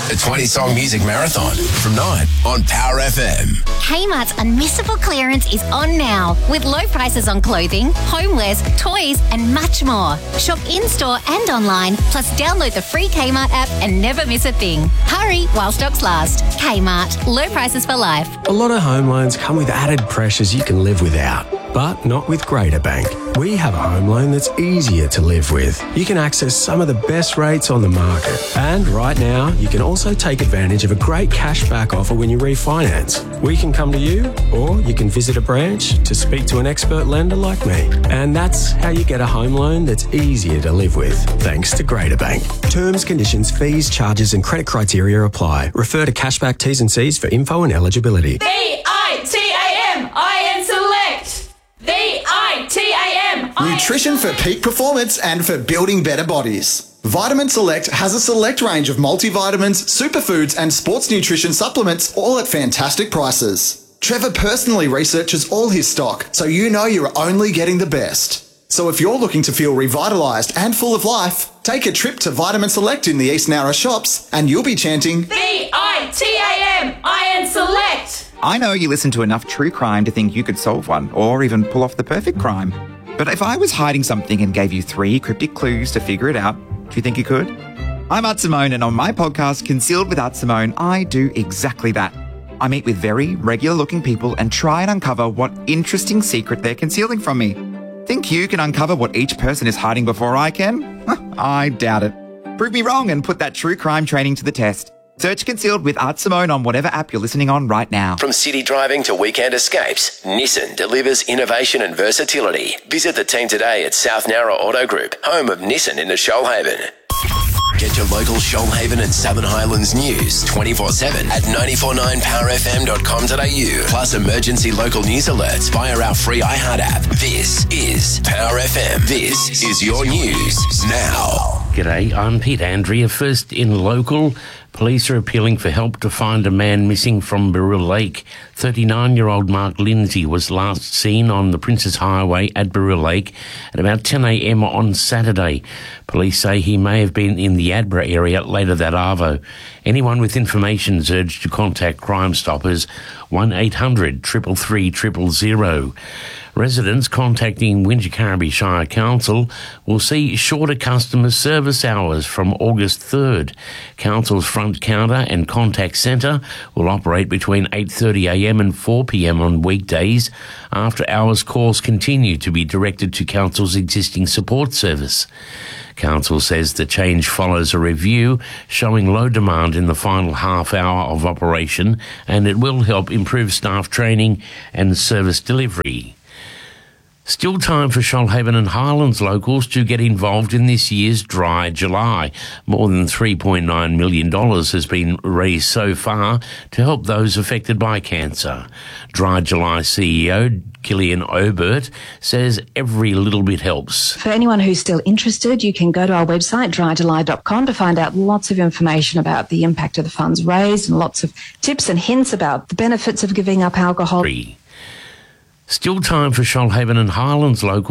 The 20-song music marathon from 9 on Power FM. Kmart's Unmissable Clearance is on now with low prices on clothing, homewares, toys and much more. Shop in-store and online, plus download the free Kmart app and never miss a thing. Hurry while stocks last. Kmart. Low prices for life. A lot of home loans come with added pressures you can live without. But not with Greater Bank. We have a home loan that's easier to live with. You can access some of the best rates on the market. And right now, you can also take advantage of a great cashback offer when you refinance. We can come to you, or you can visit a branch to speak to an expert lender like me. And that's how you get a home loan that's easier to live with, thanks to Greater Bank. Terms, conditions, fees, charges and credit criteria apply. Refer to cashback T's and C's for info and eligibility. VITAMIN Select. VITAMIN. Nutrition for peak performance and for building better bodies. Vitamin Select has a select range of multivitamins, superfoods and sports nutrition supplements, all at fantastic prices. Trevor personally researches all his stock, so you know you're only getting the best. So if you're looking to feel revitalised and full of life, take a trip to Vitamin Select in the East Nowra shops and you'll be chanting VITAMIN Select. I know you listen to enough true crime to think you could solve one or even pull off the perfect crime. But if I was hiding something and gave you 3 cryptic clues to figure it out, do you think you could? I'm Art Simone, and on my podcast, Concealed with Art Simone, I do exactly that. I meet with very regular-looking people and try and uncover what interesting secret they're concealing from me. Think you can uncover what each person is hiding before I can? I doubt it. Prove me wrong and put that true crime training to the test. Search Concealed with Art Simone on whatever app you're listening on right now. From city driving to weekend escapes, Nissan delivers innovation and versatility. Visit the team today at South Nowra Auto Group, home of Nissan in the Shoalhaven. Get your local Shoalhaven and Southern Highlands news 24/7 at 949powerfm.com.au. Plus emergency local news alerts via our free iHeart app. This is Power FM. This is your news now. G'day, I'm Pete Andrea. First in local, police are appealing for help to find a man missing from Burrill Lake. 39-year-old Mark Lindsay was last seen on the Princes Highway at Burrill Lake at about 10 a.m. on Saturday. Police say he may have been in the Adbra area later that arvo. Anyone with information is urged to contact Crime Stoppers 1800 333 000. Residents contacting Wingecarribee Shire Council will see shorter customer service hours from August 3rd. Council's front counter and contact centre will operate between 8:30am and 4pm on weekdays. After hours calls continue to be directed to Council's existing support service. Council says the change follows a review showing low demand in the final half hour of operation, and it will help improve staff training and service delivery. Still time for Shoalhaven and Highlands locals to get involved in this year's Dry July. More than $3.9 million has been raised so far to help those affected by cancer. Dry July CEO Gillian Obert says every little bit helps. For anyone who's still interested, you can go to our website, dryjuly.com, to find out lots of information about the impact of the funds raised and lots of tips and hints about the benefits of giving up alcohol. Still time for Shoalhaven and Highlands locals